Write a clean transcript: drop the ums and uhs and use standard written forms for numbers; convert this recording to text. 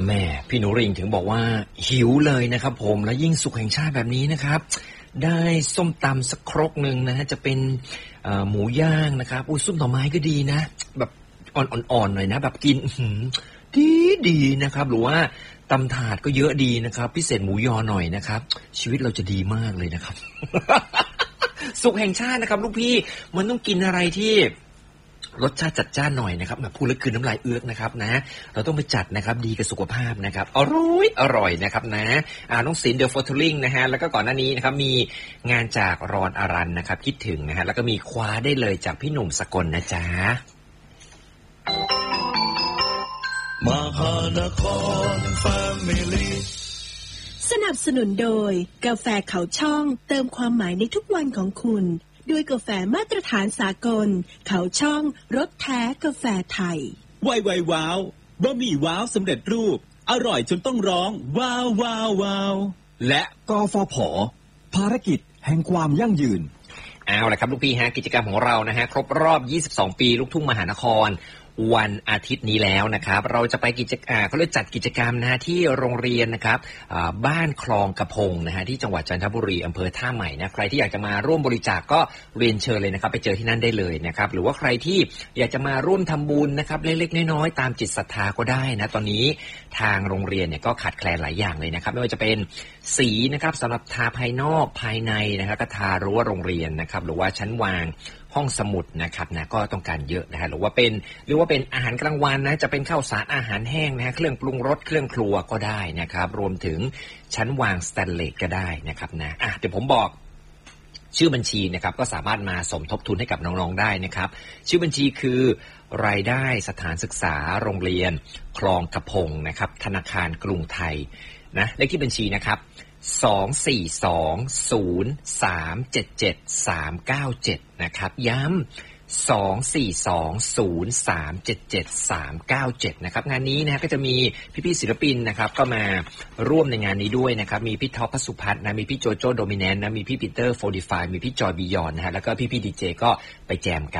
แม่พี่หนูริ่งถึงบอกว่าหิวเลยนะครับผมและยิ่งสุขแห่งชาติแบบนี้นะครับได้ส้มตำสักครกหนึ่งนะฮะจะเป็นหมูย่างนะครับอุ้ยส้มหน่อไม้ก็ดีนะแบบอ่อนๆหน่อยนะแบบกินดีนะครับหรือว่าตำถาดก็เยอะดีนะครับพิเศษหมูยอหน่อยนะครับชีวิตเราจะดีมากเลยนะครับ สุขแห่งชาตินะครับลูกพี่มันต้องกินอะไรที่รสชาติจัดจ้านหน่อยนะครับแบบพูดแล้วคืนน้ำลายเอื้อกนะครับนะเราต้องไปจัดนะครับดีกับสุขภาพนะครับอร่อยนะครับนะน้องศิลป์เดอะโฟโตลิงนะฮะแล้วก็ก่อนหน้านี้นะครับมีงานจากรอนอารันนะครับคิดถึงนะฮะแล้วก็มีคว้าได้เลยจากพี่หนุ่มสกลนะจ๊ะมหานครแฟมิลี่สนับสนุนโดยกาแฟเขาช่องเติมความหมายในทุกวันของคุณด้วยกาแฟมาตรฐานสากลเขาช่องรสแท้กาแฟไทยไวว้าวบะหมี่ว้าวสำเร็จรูปอร่อยจนต้องร้องว้าวว้าวว้าวและกฟผ.ภารกิจแห่งความยั่งยืนเอาละครับลูกพี่ฮะกิจกรรมของเรานะฮะครบรอบ22ปีลูกทุ่งมหานครวันอาทิตย์นี้แล้วนะครับเราจะไปเขาเรียกจัดกิจกรรมนะฮะที่โรงเรียนนะครับบ้านคลองกระพงนะฮะที่จังหวัดจันทบุรีอำเภอท่าใหม่นะใครที่อยากจะมาร่วมบริจาคก็เรียนเชิญเลยนะครับไปเจอที่นั่นได้เลยนะครับหรือว่าใครที่อยากจะมาร่วมทำบุญนะครับเล็กๆน้อยๆตามจิตศรัทธาก็ได้นะตอนนี้ทางโรงเรียนเนี่ยก็ขาดแคลนหลายอย่างเลยนะครับไม่ว่าจะเป็นสีนะครับสำหรับทาภายนอกภายในนะครับก็ทารั้วโรงเรียนนะครับหรือว่าชั้นวางห้องสมุดนะครับนะก็ต้องการเยอะนะฮะหรือว่าเป็นอาหารกลางวันนะจะเป็นข้าวสารอาหารแห้งนะฮะเครื่องปรุงรสเครื่องครัวก็ได้นะครับรวมถึงชั้นวางสแตนเลสก็ได้นะครับนะเดี๋ยวผมบอกชื่อบัญชีนะครับก็สามารถมาสมทบทุนให้กับน้องๆได้นะครับชื่อบัญชีคือรายได้สถานศึกษาโรงเรียนคลองกระพงนะครับธนาคารกรุงไทยนะเลขที่บัญชีนะครับ24203777397นะครับย้ำ24203777397นะครับงานนี้นะก็จะมีพี่ๆศิลปินนะครับก็มาร่วมในงานนี้ด้วยนะครับมีพี่ท็อปพสุพัฒน์นะมีพี่โจโจ้โดมิแนนต์นะมีพี่ปีเตอร์45มีพี่จอยบียอนนะฮะแล้วก็พี่ๆดีเจก็ไปแจมกัน